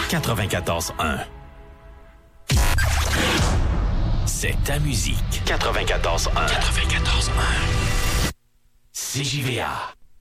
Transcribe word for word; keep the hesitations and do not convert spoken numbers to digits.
quatre-vingt-quatorze un. C'est ta musique. quatre-vingt-quatorze un. quatre-vingt-quatorze un. C J V A.